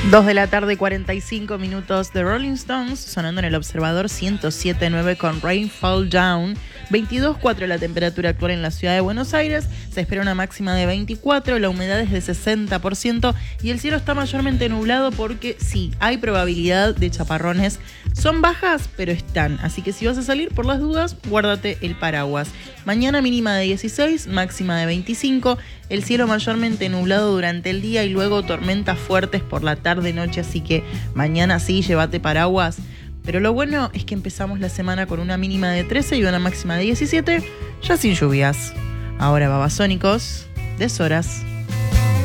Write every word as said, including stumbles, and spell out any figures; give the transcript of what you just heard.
dos de la tarde, cuarenta y cinco minutos. The Rolling Stones sonando en el observador ciento siete punto nueve con Rain Fall Down. veintidós punto cuatro la temperatura actual en la ciudad de Buenos Aires. Se espera una máxima de veinticuatro, la humedad es de sesenta por ciento y el cielo está mayormente nublado porque sí, hay probabilidad de chaparrones. Son bajas, pero están. Así que si vas a salir, por las dudas, guárdate el paraguas. Mañana mínima de dieciséis, máxima de veinticinco. El cielo mayormente nublado durante el día y luego tormentas fuertes por la tarde-noche. Así que mañana sí, llévate paraguas. Pero lo bueno es que empezamos la semana con una mínima de trece y una máxima de diecisiete, ya sin lluvias. Ahora Babasónicos, deshoras.